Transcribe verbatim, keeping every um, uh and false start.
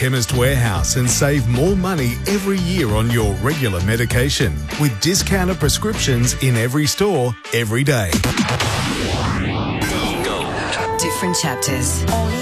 Chemist Warehouse and save more money every year on your regular medication with discounted prescriptions in every store, every day. Different chapters.